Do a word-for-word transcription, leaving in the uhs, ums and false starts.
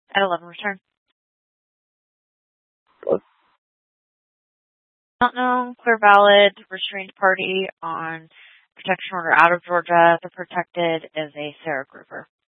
At eleven, return. What? Not known, clear valid, restrained party on protection order out of Georgia. The protected is a Sarah Gruber.